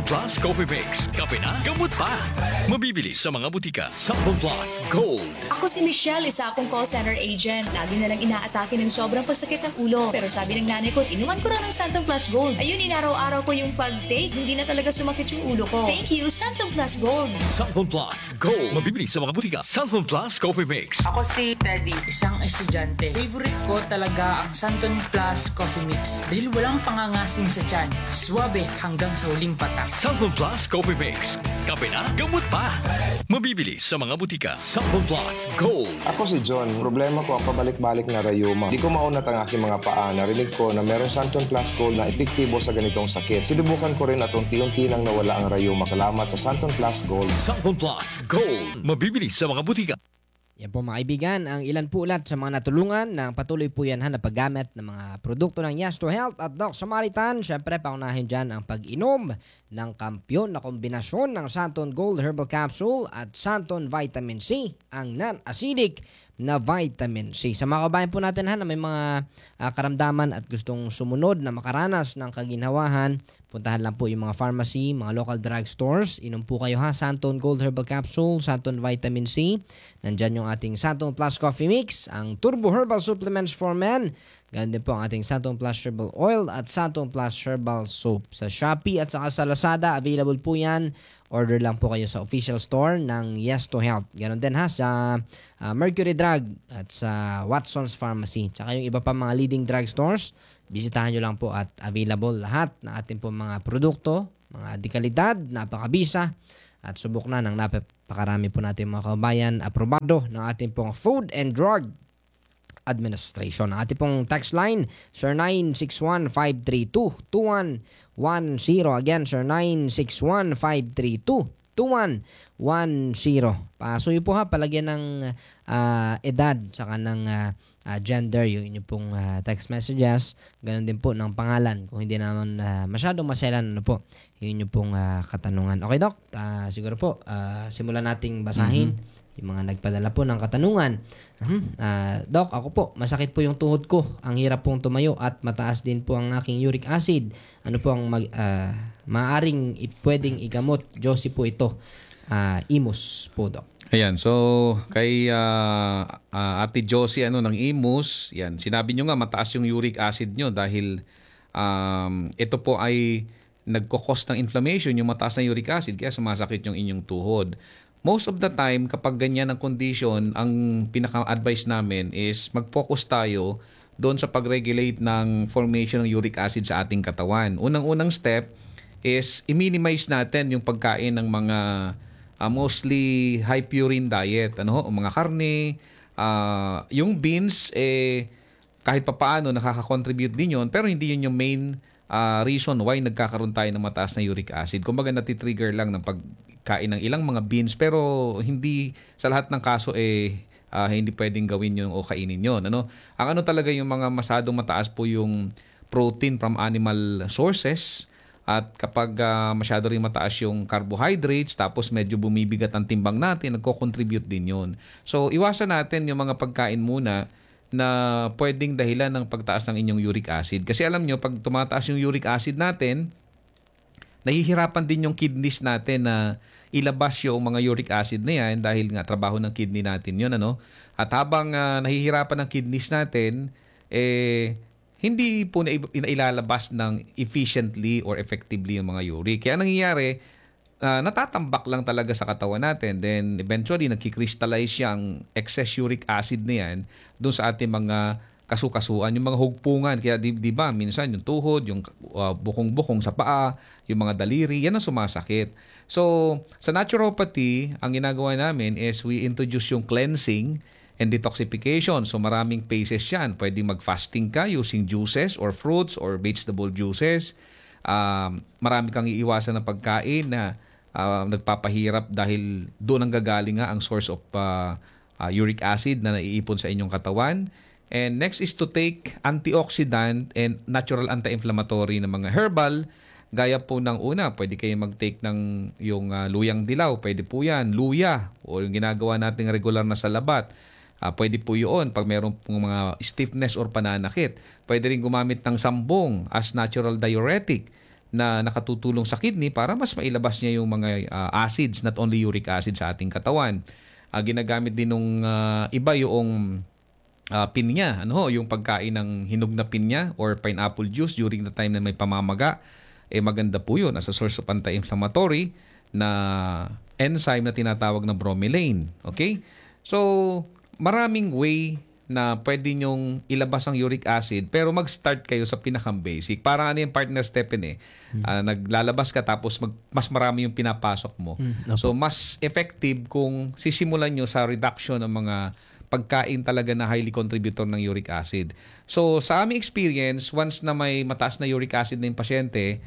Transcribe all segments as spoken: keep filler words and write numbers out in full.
Plus Coffee Mix. Kape na, gamot pa. Mabibili sa mga butika. Santon Plus Gold. Ako si Michelle, isa akong call center agent. Lagi na lang inaatake ng sobrang pagsakit ng ulo. Pero sabi ng nanay ko, inuman ko na ng Santon Plus Gold. Ayun, inaraw-araw ko yung pag-take. Hindi na talaga sumakit yung ulo ko. Thank you, Santon Plus Gold. Santon Plus Gold. Mabibili sa mga butika. Santon Plus Coffee Mix. Ako si Teddy, isang estudyante. Favorite ko talaga ang Santon Plus Coffee Mix dahil walang pangangasim sa tiyan. Suwabe hanggang sa huling patak. Santon Plus Coffee Mix. Kape na, gamot pa. Mabibili sa mga butika. Santon Plus Gold. Ako si John. Problema ko ang pabalik-balik na rayuma. Di ko maunat ang aking mga paa. Narinig ko na merong Santon Plus Gold na epektibo sa ganitong sakit. Sinubukan ko rin at unti-unti nang nawala ang rayuma. Salamat sa Santon Plus Gold. Santon Plus Gold. Mabibili sa mga butika. Yan po mga kaibigan, ang ilan po ulat sa mga natulungan ng patuloy po yan ha, na paggamit ng mga produkto ng Yes to Health at Doc Samaritan. Siyempre, paunahin dyan ang pag-inom ng kampyon na kombinasyon ng Santon Gold Herbal Capsule at Santon Vitamin C, ang non-acidic na vitamin C. Sa mga kabayan po natin ha, na may mga uh, karamdaman at gustong sumunod na makaranas ng kaginhawahan, puntahan lang po yung mga pharmacy, mga local drug stores. Inom po kayo ha, Santon Gold Herbal Capsule, Santon Vitamin C. Nandyan yung ating Santon Plus Coffee Mix, ang Turbo Herbal Supplements for Men. Ganun din po ang ating Santon Plus Herbal Oil at Santon Plus Herbal Soap. Sa Shopee at saka sa Lazada, available po yan. Order lang po kayo sa official store ng Yes to Health. Ganun din ha, sa uh, Mercury Drug at sa Watson's Pharmacy. Tsaka yung iba pa mga leading drug stores, bisitahan nyo lang po at available lahat ng ating po mga produkto, mga dekalidad, napakabisa, at subok na ng napakarami po natin mga kabayan, aprobado ng ating pong Food and Drug Administration. Ang ating pong text line, sir nine six one, five three two, two one one zero. Again, sir nine six one, five three two, two one one zero. Pasuyo po ha, palagyan ng uh, edad saka ng uh, uh, gender yung inyong pong uh, text messages. Ganon din po ng pangalan. Kung hindi naman uh, masyadong maselan, ano po, yung inyong pong uh, katanungan. Okay, Doc? Uh, siguro po, uh, simulan nating basahin mm-hmm. yung mga nagpadala po ng katanungan. Uh-huh. Uh, Doc, ako po, masakit po yung tuhod ko. Ang hirap pong tumayo at mataas din po ang aking uric acid. Ano po ang mag, uh, maaring i- pwedeng igamot? Josie po ito. Uh, Imus po, Doc. Ayan, so kay uh, uh, Ate Josie ano ng Imus, yan, sinabi nyo nga mataas yung uric acid nyo dahil um, ito po ay nagkukos ng inflammation, yung mataas na uric acid, kaya sumasakit yung inyong tuhod. Most of the time, kapag ganyan ang condition, ang pinaka-advice namin is mag-focus tayo doon sa pag-regulate ng formation ng uric acid sa ating katawan. Unang-unang step is i-minimize natin yung pagkain ng mga uh, mostly high purine diet, ano, o mga karne, uh, yung beans, eh, kahit papaano nakaka-contribute din yun, pero hindi yun yung main uh, reason why nagkakaroon tayo ng mataas na uric acid. Kumbaga natitrigger lang ng pagkain ng ilang mga beans, pero hindi sa lahat ng kaso eh uh, hindi pwedeng gawin yun o kainin yun. Ano? Ang ano talaga yung mga masadong mataas po yung protein from animal sources, at kapag uh, masyado rin mataas yung carbohydrates, tapos medyo bumibigat ang timbang natin, nagko-contribute din yun. So iwasan natin yung mga pagkain muna na pwedeng dahilan ng pagtaas ng inyong uric acid. Kasi alam nyo, pag tumataas yung uric acid natin, nahihirapan din yung kidneys natin na ilabas yung mga uric acid na yan dahil nga trabaho ng kidney natin yun. Ano? At habang uh, nahihirapan ng kidneys natin, eh, hindi po na ilalabas ng efficiently or effectively yung mga uric. Kaya nangyayari, uh, natatambak lang talaga sa katawan natin. Then eventually, nagkikrystallize yung excess uric acid na yan doon sa ating mga kasukasuan, yung mga hugpungan. Kaya di, di ba, minsan yung tuhod, yung uh, bukong-bukong sa paa, yung mga daliri, yan ang sumasakit. So, sa naturopathy, ang ginagawa namin is we introduce yung cleansing and detoxification. So maraming phases yan. Pwede mag-fasting ka using juices or fruits or vegetable juices. Um, marami kang iiwasan ng pagkain na uh, nagpapahirap dahil doon ang gagaling nga ang source of uh, uh, uric acid na naiipon sa inyong katawan. And next is to take antioxidant and natural anti-inflammatory na mga herbal. Gaya po ng una, pwede kayo mag-take ng yung uh, luyang dilaw. Pwede po yan, luya, o yung ginagawa natin regular na sa labat. Uh, pwede po yun pag mayroong mga stiffness or pananakit. Pwede rin gumamit ng sambong as natural diuretic. na nakatutulong sa kidney para mas mailabas niya yung mga uh, acids, not only uric acid sa ating katawan. Uh, ginagamit din ng uh, iba yung uh, pinya, ano ho, yung pagkain ng hinog na pinya or pineapple juice during the time na may pamamaga. Eh maganda po yun as a source of anti-inflammatory na enzyme na tinatawag na bromelain. Okay? So, maraming way na pwede nyong ilabas ang uric acid pero mag-start kayo sa pinakang basic. Parang ano yung partner Stephen eh. Hmm. Uh, naglalabas ka tapos mag, mas marami yung pinapasok mo. Hmm. So, mas effective kung sisimulan nyo sa reduction ng mga pagkain talaga na highly contributor ng uric acid. So, sa aming experience, once na may mataas na uric acid na yung pasyente,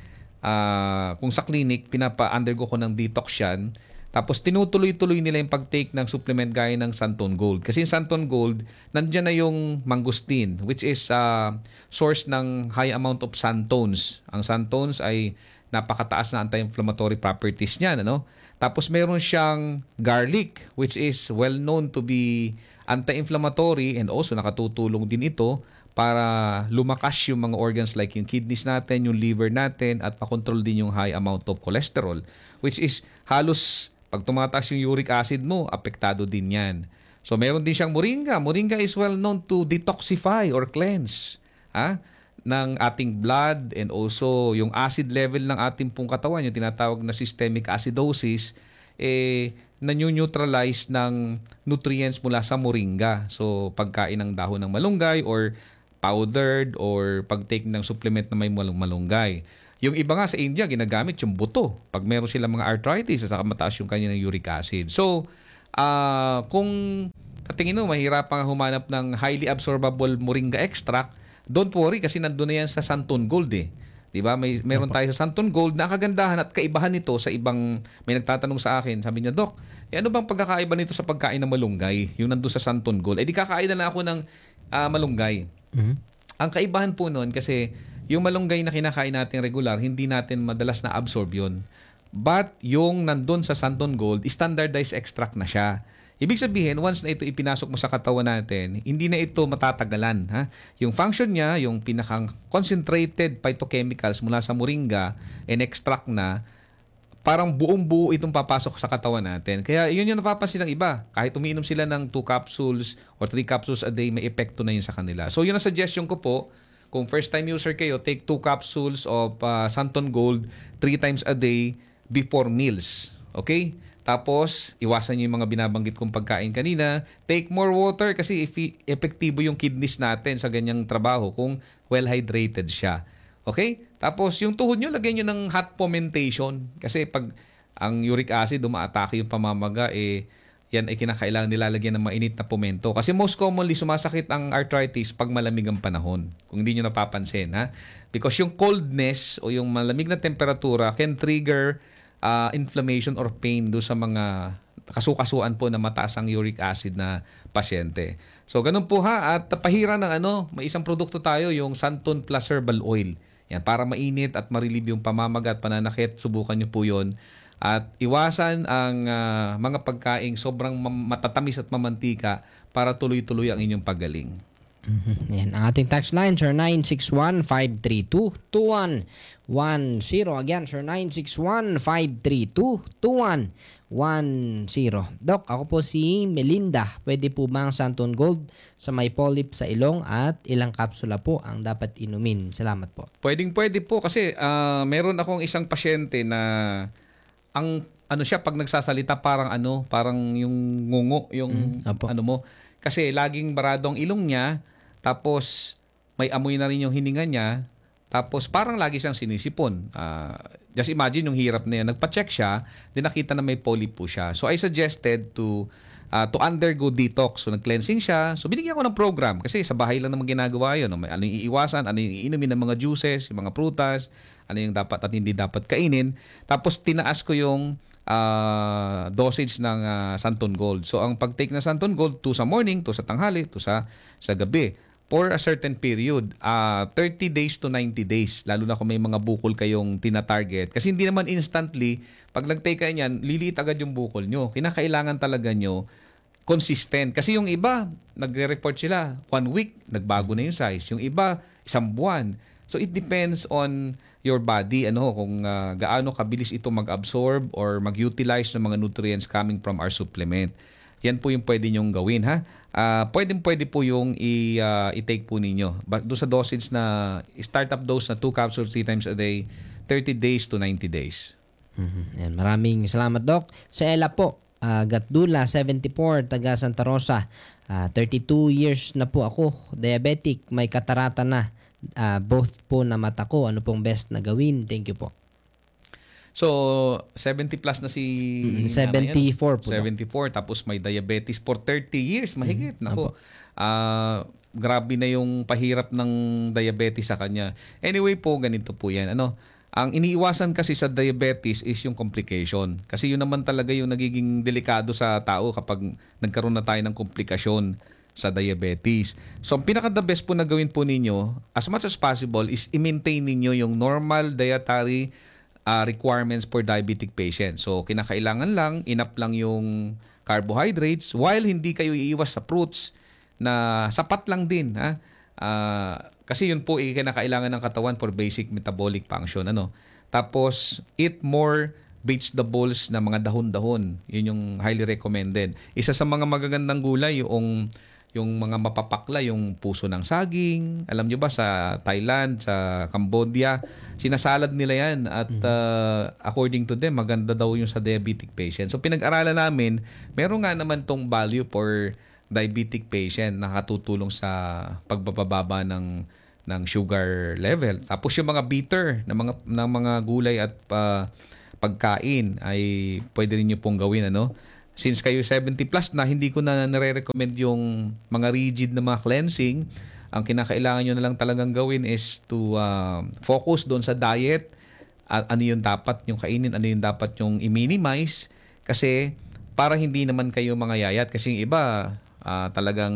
uh, kung sa clinic, pinapa-undergo ko ng detox yan. Tapos tinutuloy-tuloy nila yung pag-take ng supplement gaya ng Santon Gold. Kasi yung Santon Gold, nandiyan na yung mangosteen, which is uh, source ng high amount of santones. Ang santones ay napakataas na anti-inflammatory properties niyan. Ano? Tapos meron siyang garlic, which is well known to be anti-inflammatory and also nakatutulong din ito para lumakas yung mga organs like yung kidneys natin, yung liver natin, at makontrol din yung high amount of cholesterol, which is halos pag tumataas yung uric acid mo, apektado din yan. So, meron din siyang moringa. Moringa is well known to detoxify or cleanse ha, ng ating blood and also yung acid level ng ating pong katawan, yung tinatawag na systemic acidosis, eh, nanyu-neutralize ng nutrients mula sa moringa. So, pagkain ng dahon ng malunggay or powdered or pag-take ng supplement na may malunggay. Yung iba nga sa India, ginagamit yung buto. Pag meron silang mga arthritis, saka mataas yung kanyang uric acid. So, uh, kung katingin mo, mahirapang humanap ng highly absorbable moringa extract, don't worry kasi nandun na yan sa Santon Gold eh. Diba? May, meron tayo sa Santon Gold na kagandahan at kaibahan nito sa ibang, may nagtatanong sa akin, sabi niya, Dok, eh, ano bang pagkakaiba nito sa pagkain ng malunggay? Yung nandun sa Santon Gold. Eh di kakain na lang ako ng uh, malunggay. Mm-hmm. Ang kaibahan po nun kasi yung malunggay na kinakain natin regular, hindi natin madalas na absorb yun. But yung nandun sa Santon Gold, standardized extract na siya. Ibig sabihin, once na ito ipinasok mo sa katawan natin, hindi na ito matatagalan. Ha? Yung function niya, yung pinakang concentrated phytochemicals mula sa moringa and extract na, parang buong-buo itong papasok sa katawan natin. Kaya yun yung napapansin ng iba. Kahit umiinom sila ng two capsules or three capsules a day, may epekto na yun sa kanila. So yun ang suggestion ko po. Kung first-time user kayo, take two capsules of uh, Santon Gold three times a day before meals. Okay? Tapos, iwasan nyo yung mga binabanggit kong pagkain kanina. Take more water kasi epektibo yung kidneys natin sa ganyang trabaho kung well-hydrated siya. Okay? Tapos, yung tuhod nyo, lagyan nyo ng hot fomentation. Kasi pag ang uric acid, umaatake yung pamamaga, eh, yan ay kinakailangan nilalagyan ng mainit na pomento. Kasi most commonly, sumasakit ang arthritis pag malamig ang panahon. Kung hindi nyo napapansin, ha? Because yung coldness o yung malamig na temperatura can trigger uh, inflammation or pain do sa mga kasukasuan po na mataas ang uric acid na pasyente. So, ganun po ha. At pahira ng ano, may isang produkto tayo, yung Santon Plus Herbal Oil. Yan, para mainit at marilib yung pamamaga at pananakit, subukan nyo po yun. At iwasan ang uh, mga pagkaing sobrang matatamis at mamantika para tuloy-tuloy ang inyong paggaling. Mm-hmm. Yan, ang ating text line, sir nine six one, five three two, two one one zero. Again, sir nine six one, five three two, two one one zero. Dok, ako po si Melinda. Pwede po ba ang Santon Gold sa may polyp sa ilong at ilang kapsula po ang dapat inumin? Salamat po. Pwedeng pwede po kasi uh, meron akong isang pasyente na ang ano siya pag nagsasalita parang ano, parang yung ngungo, yung mm, ano mo. Kasi laging barado ang ilong niya, tapos may amoy na rin yung hininga niya, tapos parang lagi siyang sinisipon. Uh, just imagine yung hirap na yan. Nagpa-check siya, din nakita na may polyp po siya. So I suggested to uh, to undergo detox. So nag-cleansing siya. So binigyan ko ng program kasi sa bahay lang naman ginagawa yun. Ano yung iiwasan, ano yung iinumin ng mga juices, yung mga prutas, ano yung dapat at hindi dapat kainin. Tapos tinaas ko yung uh, dosage ng uh, Santon Gold. So ang pag-take ng Santon Gold, two sa morning, two sa tanghali, two sa, sa gabi. For a certain period, uh, thirty days to ninety days, lalo na kung may mga bukol kayong tina-target. Kasi hindi naman instantly, pag nag-take kayo niyan, liliit agad yung bukol nyo. Kinakailangan talaga nyo consistent. Kasi yung iba, nagre-report sila, one week, nagbago na yung size. Yung iba, isang buwan. So it depends on your body, ano, kung ah, gaano kabilis ito mag-absorb or mag-utilize ng mga nutrients coming from our supplement. Yan po yung pwede nyong gawin, ha? Ah, pwedeng pwede po yung i, ah, i-take po ninyo. But doon sa dosage na startup dose na two capsules three times a day, thirty days to ninety days. Mhm. Yan, maraming salamat, Doc. Sa Ella po, ah, Gatdula, seventy-four, taga Santa Rosa. Ah, thirty-two years na po ako, diabetic, may katarata na. Ah, both po na mata ko. Ano pong best na gawin? Thank you po. So, seventy plus na si... Mm, nanay, ano? seventy-four po, Doc. seventy-four, tapos may diabetes for thirty years. Mahigit. Mm, Nako. Ah, grabe na yung pahirap ng diabetes sa kanya. Anyway po, ganito po yan. Ano, ang iniiwasan kasi sa diabetes is yung complication. Kasi yun naman talaga yung nagiging delikado sa tao kapag nagkaroon na tayo ng komplikasyon sa diabetes. So, ang pinaka-the best po na gawin po ninyo, as much as possible, is i-maintain ninyo yung normal dietary uh, requirements for diabetic patients. So, kinakailangan lang, enough lang yung carbohydrates while hindi kayo iiwas sa fruits na sapat lang din. Ha? Uh, kasi yun po, eh, kinakailangan ng katawan for basic metabolic function. Ano? Tapos, eat more vegetables na mga dahon-dahon. Yun yung highly recommended. Isa sa mga magagandang gulay, yung yung mga mapapakla, yung puso ng saging. Alam nyo ba, sa Thailand, sa Cambodia, sinasalad nila yan. At uh, according to them, maganda daw yung sa diabetic patient. So pinag-aralan namin, meron nga naman tong value for diabetic patient na katutulong sa pagbababa ng ng sugar level. Tapos yung mga bitter na mga ng mga gulay at uh, pagkain ay pwede rin niyo pong gawin, ano? Since kayo seventy plus na, hindi ko na nare-recommend yung mga rigid na mga cleansing. Ang kinakailangan nyo na lang talagang gawin is to uh, focus doon sa diet. At ano yung dapat yung kainin, ano yung dapat yung i-minimize. Kasi para hindi naman kayo mga yayat. Kasi yung iba, uh, talagang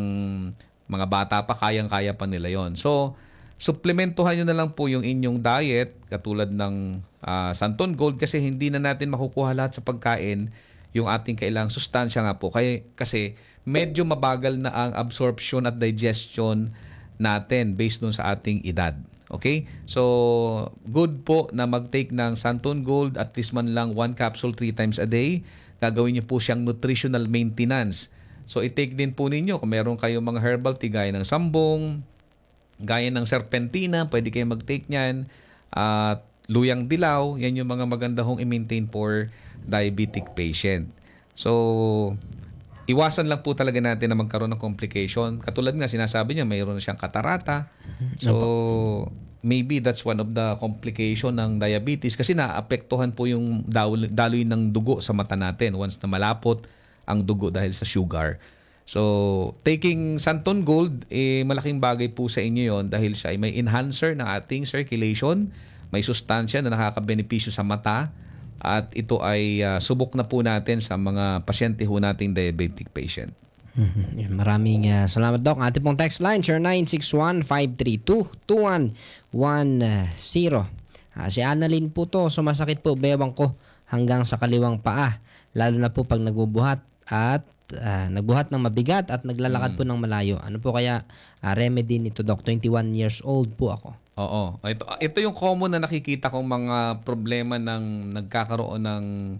mga bata pa, kayang-kaya pa nila yon. So, supplementuhan nyo na lang po yung inyong diet, katulad ng uh, Santon Gold, kasi hindi na natin makukuha lahat sa pagkain yung ating kailangang sustansya nga po. Kaya, kasi medyo mabagal na ang absorption at digestion natin based dun sa ating edad. Okay? So, good po na mag-take ng Santon Gold at least man lang one capsule three times a day. Gagawin niyo po siyang nutritional maintenance. So, i-take din po ninyo kung meron kayong mga herbal tea gaya ng sambong, gaya ng serpentina, pwede kayo mag-take niyan. At luyang dilaw, yan yung mga maganda hong i-maintain for diabetic patient. So, iwasan lang po talaga natin na magkaroon ng complication. Katulad nga, sinasabi niya, mayroon na siyang katarata. So, maybe that's one of the complication ng diabetes kasi naapektuhan po yung daloy, daloy ng dugo sa mata natin once na malapot ang dugo dahil sa sugar. So, taking Santon Gold, eh, malaking bagay po sa inyo yon dahil siya ay may enhancer ng ating circulation, may sustansya na nakakabenepisyo sa mata, at ito ay uh, subok na po natin sa mga pasyente ho nating diabetic patient. Mhm. Maraming uh, salamat, Doc. Ating pong text line, zero nine six one, five three two, two one one zero. Uh, si Annalyn po to, sumasakit po bewang ko hanggang sa kaliwang paa. Lalo na po pag nagbubuhat at uh, nagbuhat ng mabigat at naglalakad mm. po ng malayo. Ano po kaya uh, remedy nito, Doc? twenty-one years old po ako. Oo. Ito, ito yung common na nakikita kong mga problema ng nagkakaroon ng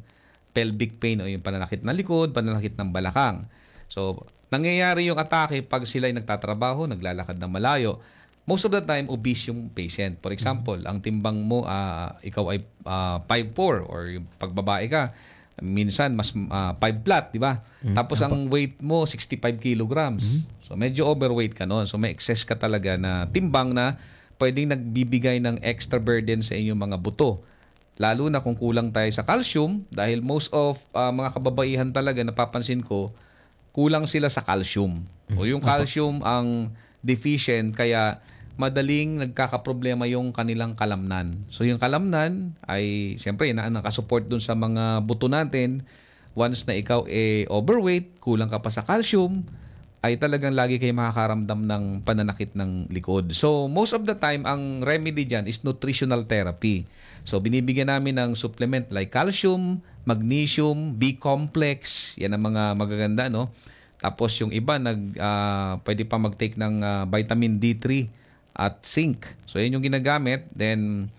pelvic pain o yung pananakit ng likod, pananakit ng balakang. So, nangyayari yung atake pag sila ay nagtatrabaho, naglalakad ng malayo. Most of the time, obese yung patient. For example, mm-hmm. ang timbang mo, uh, ikaw ay uh, five four or yung pagbabae ka, minsan mas uh, five flat, di ba? Mm-hmm. Tapos ang weight mo, sixty-five kilograms. Mm-hmm. So, medyo overweight ka noon. So, may excess ka talaga na timbang na pwedeng nagbibigay ng extra burden sa inyong mga buto. Lalo na kung kulang tayo sa calcium dahil most of uh, mga kababaihan talaga napapansin ko, kulang sila sa calcium. O yung calcium ang deficient kaya madaling nagkakaproblema yung kanilang kalamnan. So yung kalamnan ay siyempre na nakasupport dun sa mga buto natin. Once na ikaw eh overweight, kulang ka pa sa calcium, ay talagang lagi kayo makakaramdam ng pananakit ng likod. So, most of the time, ang remedy dyan is nutritional therapy. So, binibigyan namin ng supplement like calcium, magnesium, B-complex. Yan ang mga magaganda, no? Tapos, yung iba, nag, uh, pwede pa mag-take ng uh, vitamin D three at zinc. So, yan yung ginagamit. Then,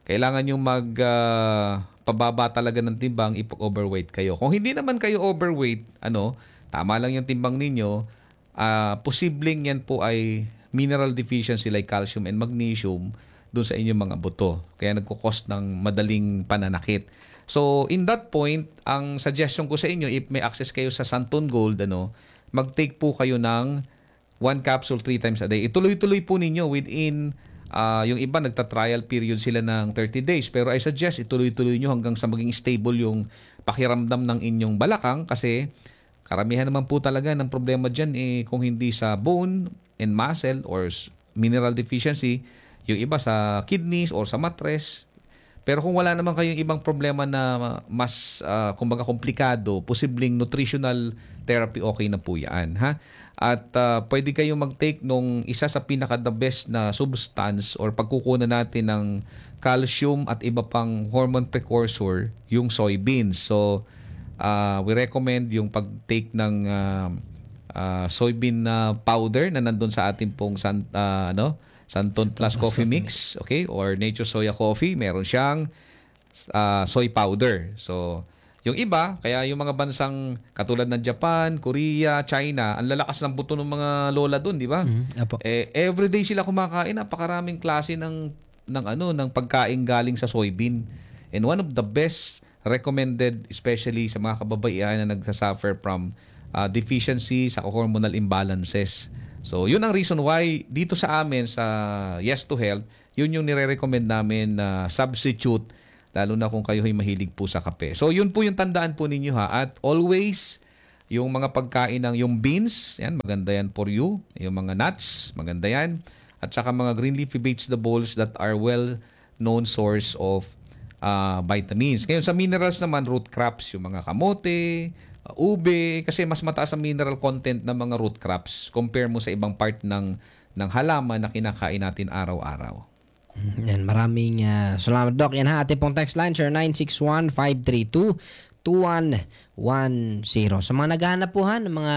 kailangan yung mag ah, pababa talaga ng timbang if overweight kayo. Kung hindi naman kayo overweight, ano, tama lang yung timbang ninyo, ah, posibleng yan po ay mineral deficiency like calcium and magnesium doon sa inyong mga buto. Kaya nagko-cause ng madaling pananakit. So, in that point, ang suggestion ko sa inyo, if may access kayo sa Santon Gold, ano, mag-take po kayo ng one capsule three times a day. Ituloy-tuloy po ninyo within, uh, yung iba nagta-trial period sila ng thirty days. Pero I suggest, ituloy-tuloy nyo hanggang sa maging stable yung pakiramdam ng inyong balakang kasi karamihan naman po talaga ng problema dyan eh, kung hindi sa bone and muscle or mineral deficiency, yung iba sa kidneys or sa mattress. Pero kung wala naman kayong ibang problema na mas, uh, kumbaga, komplikado, posibleng nutritional therapy, okay na po yan. Ha? At uh, pwede kayong mag-take nung isa sa pinaka-the best na substance or pagkukunan natin ng calcium at iba pang hormone precursor, yung soybeans. So, uh, we recommend yung pag-take ng uh, uh, soybean na powder na nandun sa ating pong san, uh, ano, Santon Plus Coffee Mix, okay? Or Nature Soya Coffee, meron siyang uh, soy powder. So, yung iba, kaya yung mga bansang katulad ng Japan, Korea, China, ang lalakas ng buto ng mga lola doon, di ba? Mhm, apo. Eh, everyday sila kumakain, napakaraming klase ng ng ano, ng pagkain galing sa soybean. And one of the best recommended, especially sa mga kababaihan na nagsasuffer from uh, deficiency sa hormonal imbalances. So, yun ang reason why dito sa amin sa Yes to Health, yun yung nire-recommend namin na substitute, lalo na kung kayo ay mahilig po sa kape. So, yun po yung tandaan po ninyo ha. At always, yung mga pagkain ng yung beans, yan, maganda yan for you. Yung mga nuts, maganda yan. At saka mga green leafy vegetables that are well-known source of uh, vitamins. Ngayon, sa minerals naman, root crops, yung mga kamote, uh, ube, kasi mas mataas ang mineral content ng mga root crops compare mo sa ibang part ng, ng halaman na kinakain natin araw-araw. Yan, maraming uh, salamat, Doc. Yan ha, ating pong text line, sir, nine six one, five three two, two one one zero. Sa mga naghahanap po ha, ng mga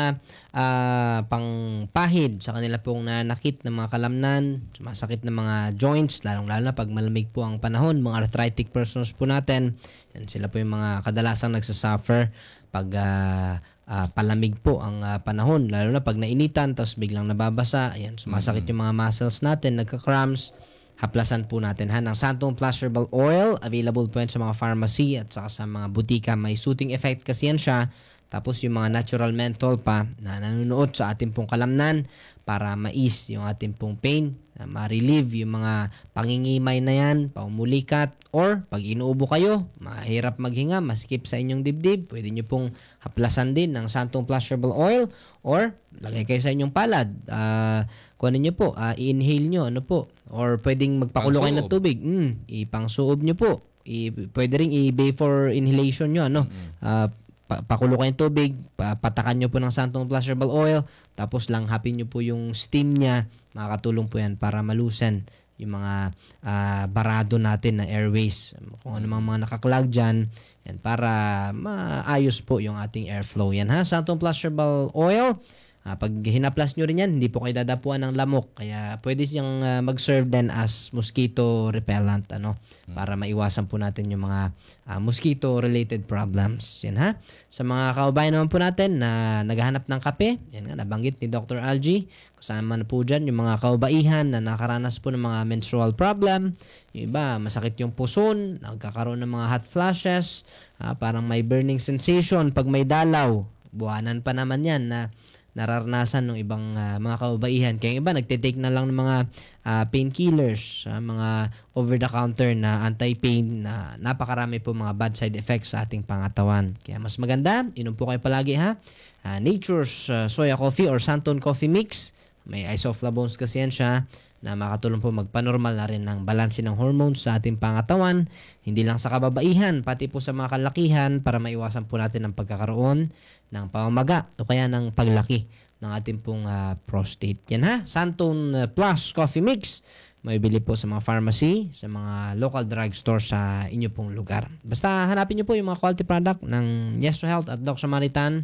uh, pangpahid sa kanila pong nanakit ng mga kalamnan, sumasakit ng mga joints, lalong-lalo na pag malamig po ang panahon, mga arthritic persons po natin, yan, sila po yung mga kadalasang nagsasuffer pag uh, uh, palamig po ang uh, panahon, lalo na pag nainitan, tapos biglang nababasa, yan, sumasakit yung mga muscles natin, nagka-cramps. Haplasan po natin ha ng Santon Plus Herbal Oil. Available po yan sa mga pharmacy at saka sa mga butika. May soothing effect kasi yan siya. Tapos yung mga natural menthol pa na nanonood sa ating pong kalamnan para ma-ease yung ating pong pain, ma-relieve yung mga pangingimay na yan, paumulikat, or pag inuubo kayo, mahirap maghinga, maskip sa inyong dibdib, pwede nyo pong haplasan din ng Santon Plus Herbal Oil or lagay kayo sa inyong palad. Uh, kunin nyo po, uh, i-inhale nyo, ano po, or pwedeng magpakulo kayo ng tubig, mm, ipangsuob nyo po, I, pwede rin i-vapor inhalation nyo, ano, mm-hmm. uh, pa- pakulo kayo ng tubig, pa- patakan nyo po ng Santon Plus Herbal Oil, tapos lang hapin nyo po yung steam nya, makakatulong po yan para malusan yung mga uh, barado natin na airways, kung ano mga nakaklag dyan, yan, para maayos po yung ating airflow. Yan ha, Santon Plus Herbal Oil. Uh, pag hinaplas nyo rin yan, hindi po kayo dadapuan ng lamok. Kaya pwede siyang uh, mag-serve din as mosquito repellent, ano, para maiwasan po natin yung mga uh, mosquito-related problems. Yan ha. Sa mga kaubayan naman po natin na naghahanap ng kape, yan nga, nabanggit ni Doctor Algie, kasama na po dyan yung mga kaubaihan na nakaranas po ng mga menstrual problem. Yung iba, masakit yung puson, nagkakaroon ng mga hot flashes, uh, parang may burning sensation pag may dalaw. Buwanan pa naman yan na nararanasan ng ibang uh, mga kaubaihan. Kaya yung iba, nagtitake na lang ng mga uh, painkillers, uh, mga over-the-counter na anti-pain na napakarami po mga bad side effects sa ating pangatawan. Kaya mas maganda, inom po kayo palagi ha. Uh, Nature's uh, Soya Coffee or Santon Coffee Mix. May isoflavones kasi yan siya na makatulong po magpanormal na rin ng balanse ng hormones sa ating pangatawan. Hindi lang sa kababaihan, pati po sa mga kalakihan para maiwasan po natin ang pagkakaroon ng pamamaga o kaya ng paglaki ng ating pong uh, prostate. Yan ha, Santon uh, Plus Coffee Mix. May bili po sa mga pharmacy, sa mga local drugstore sa inyo pong lugar. Basta hanapin nyo po yung mga quality product ng Yes to Health at Doc Samaritan.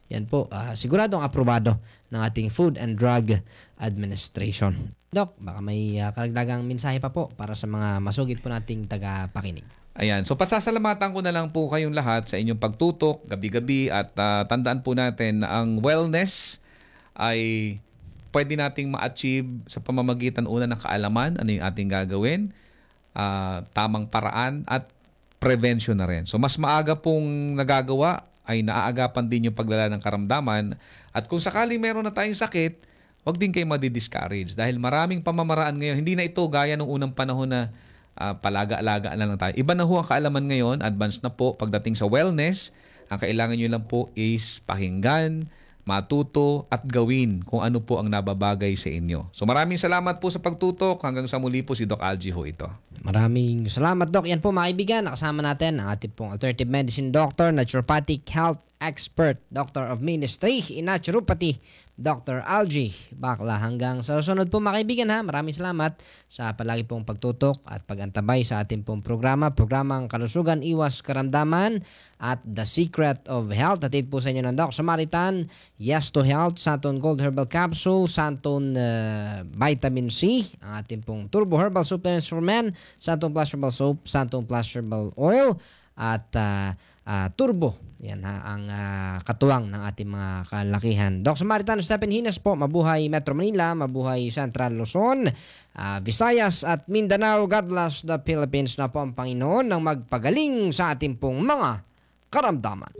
yan po, ah, siguradong aprobado ng ating Food and Drug Administration. Doc, baka may ah, karagdagang mensahe pa po para sa mga masugid po nating tagapakinig. Ayan. So pasasalamatan ko na lang po kayong lahat sa inyong pagtutok gabi-gabi at ah, tandaan po natin na ang wellness ay pwede nating ma-achieve sa pamamagitan una ng kaalaman, ano yung ating gagawin, ah, tamang paraan at prevention na rin. So mas maaga pong nagagawa ay naaagapan din yung paglala ng karamdaman at kung sakali meron na tayong sakit, wag din kayo madi-discourage dahil maraming pamamaraan ngayon. Hindi na ito gaya nung unang panahon na uh, palaga-alaga na lang tayo. Iba na ho ang kaalaman ngayon, advance na po pagdating sa wellness. Ang kailangan nyo lang po is pakinggan, matuto at gawin kung ano po ang nababagay sa inyo. So maraming salamat po sa pagtutok. Hanggang sa muli po si Doc Algie ho ito. Maraming salamat, Doc. Yan po mga kaibigan, nakasama natin ang ating pong alternative medicine doctor, naturopathic health expert, Doctor of Ministry in Naturopathy, Doctor Algie Bakla. Hanggang sa susunod po mga kaibigan ha, maraming salamat sa palagi pong pagtutok at pagantabay sa ating pong programa, programang Kalusugan, Iwas, Karamdaman at The Secret of Health. Atid po sa inyo ng Doc Samaritan, Yes to Health, Santon Gold Herbal Capsule, Santon uh, Vitamin C, ang ating pong Turbo Herbal Supplements for Men, Santon Plus Herbal Soap, Santon Plus Herbal Oil, at uh, uh, Turbo. Yan ha, ang uh, katuwang ng ating mga kalakihan. Doc Samaritan, Stephen Hines po, mabuhay Metro Manila, mabuhay Central Luzon, uh, Visayas at Mindanao. God bless the Philippines na po ang Panginoon ng magpagaling sa ating pong mga karamdaman.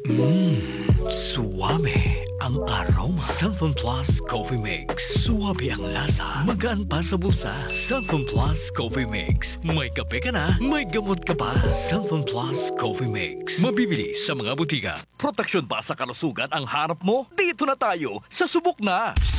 Suwame ang aroma. Santon Plus Coffee Mix. Suwabe ang lasa. Magaan pa sa bulsa. Santon Plus Coffee Mix. May kape ka na, may gamot ka pa. Santon Plus Coffee Mix. Mabibili sa mga butika. Proteksyon ba sa kalusugan ang harap mo? Dito na tayo sa Subok na.